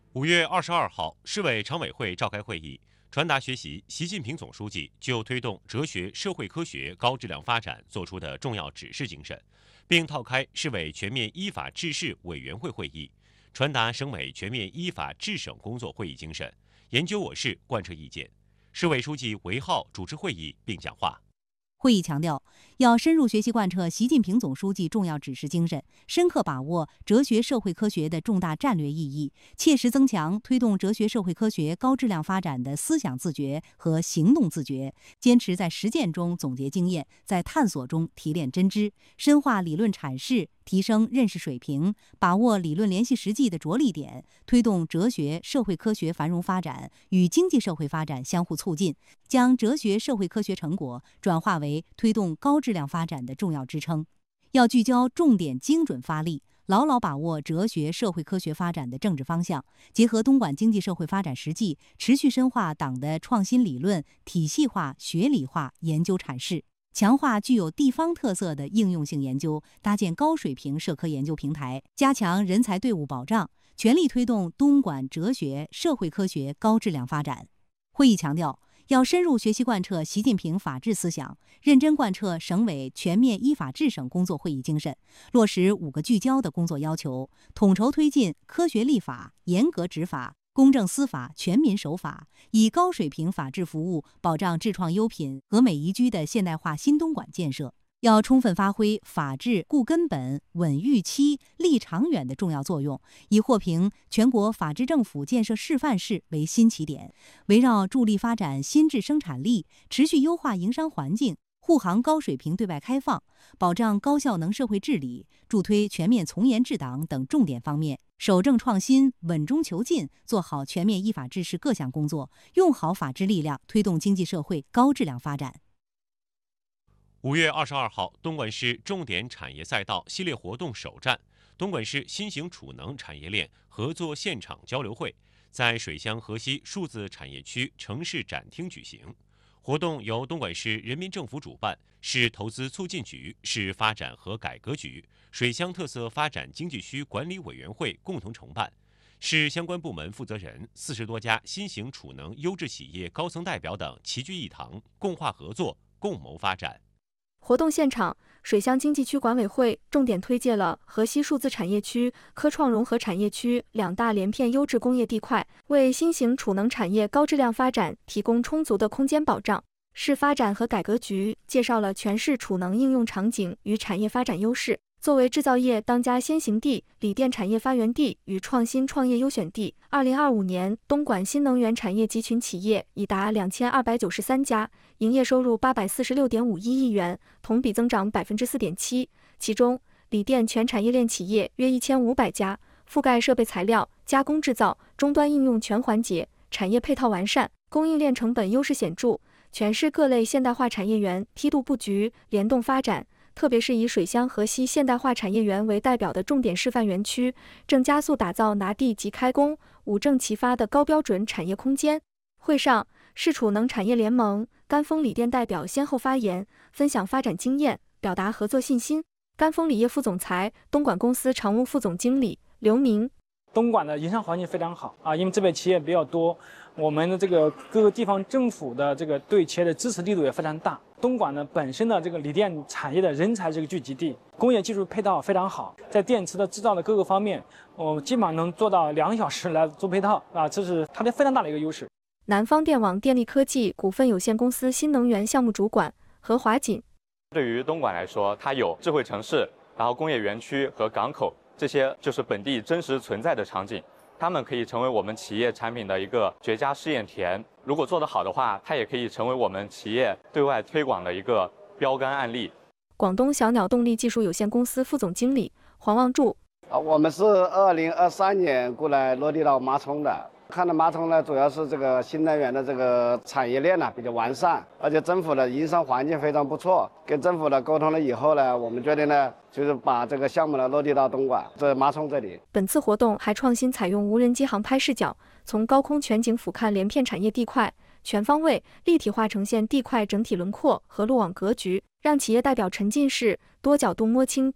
5月22号，市委常委会召开会议，传达学习习近平总书记就推动哲学社会科学高质量发展作出的重要指示精神，并召开市委全面依法治市委员会会议，传达省委全面依法治省工作会议精神，研究我市贯彻意见。市委书记韦浩主持会议并讲话。 会议强调，要深入学习贯彻习近平总书记重要指示精神，深刻把握哲学社会科学的重大战略意义，切实增强推动哲学社会科学高质量发展的思想自觉和行动自觉，坚持在实践中总结经验，在探索中提炼真知，深化理论阐释，提升认识水平，把握理论联系实际的着力点，推动哲学社会科学繁荣发展与经济社会发展相互促进，将哲学社会科学成果转化为推动高质量发展的重要支撑。要聚焦重点精准发力，牢牢把握哲学社会科学发展的政治方向，结合东莞经济社会发展实际，持续深化党的创新理论体系化学理化研究阐释，强化具有地方特色的应用性研究，搭建高水平社科研究平台，加强人才队伍保障，全力推动东莞哲学社会科学高质量发展。会议强调，要深入学习贯彻习近平法治思想，认真贯彻省委全面依法治省工作会议精神，落实5个聚焦的工作要求，统筹推进科学立法、严格执法、公正司法、全民守法，以高水平法治服务保障智创优品、和美宜居的现代化新东莞建设。要充分发挥法治固根本、稳预期、立长远的重要作用，以获评全国法治政府建设示范市为新起点，围绕助力发展新质生产力，持续优化营商环境，护航高水平对外开放，保障高效能社会治理，助推全面从严治党等重点方面，守正创新，稳中求进，做好全面依法治市各项工作，用好法治力量，推动经济社会高质量发展。 5月22号，东莞市重点产业赛道系列活动首站东莞市新型储能产业链合作现场交流会在水乡河西数字产业区城市展厅举行。活动由东莞市人民政府主办，市投资促进局、市发展和改革局、水乡特色发展经济区管理委员会共同承办，市相关部门负责人、40多家新型储能优质企业高层代表等齐聚一堂，共话合作，共谋发展。 活动现场，水乡经济区管委会重点推介了河西数字产业区、科创融合产业区2大连片优质工业地块，为新型储能产业高质量发展提供充足的空间保障。市发展和改革局介绍了全市储能应用场景与产业发展优势。作为制造业当家先行地、锂电产业发源地与创新创业优选地，2025年东莞新能源产业集群企业已达2293家，营业收入846.51亿元，同比增长4.7%。其中，锂电全产业链企业约1500家，覆盖设备材料、加工制造、终端应用全环节，产业配套完善，供应链成本优势显著。全市各类现代化产业园梯度布局，联动发展。特别是以水乡河西现代化产业园为代表的重点示范园区，正加速打造拿地即开工、五正齐发的高标准产业空间。会上，市储能产业联盟、赣锋锂电代表先后发言，分享发展经验，表达合作信心。赣锋锂业副总裁、东莞公司常务副总经理刘明： 东莞的营商环境非常好啊，因为这边企业比较多，我们的这个各个地方政府的这个对企业的支持力度也非常大。东莞呢本身的这个锂电产业的人才这个聚集地，工业技术配套非常好，在电池的制造的各个方面，我基本上能做到2小时来做配套啊，这是它的非常大的一个优势。 南方电网电力科技股份有限公司新能源项目主管何华锦： 对于东莞来说，它有智慧城市，然后工业园区和港口，这些就是本地真实存在的场景。它们可以成为我们企业产品的一个绝佳试验田，如果做得好的话，它也可以成为我们企业对外推广的一个标杆案例。 广东小鸟动力技术有限公司副总经理黄望柱： 我们是2023年过来落地到麻冲的。看到麻冲呢，主要是这个新能源的这个产业链呢比较完善，而且政府的营商环境非常不错。跟政府的沟通了以后呢，我们决定呢，就是把这个项目呢落地到东莞，在麻冲这里。 本次活动还创新采用无人机航拍视角，从高空全景俯瞰连片产业地块，全方位立体化呈现地块整体轮廓和路网格局，让企业代表沉浸式多角度摸清